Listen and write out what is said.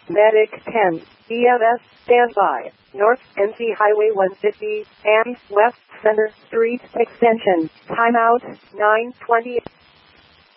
Medic 10, EMS, standby. North NC Highway 150, and West Center Street Extension. Timeout, 9:20.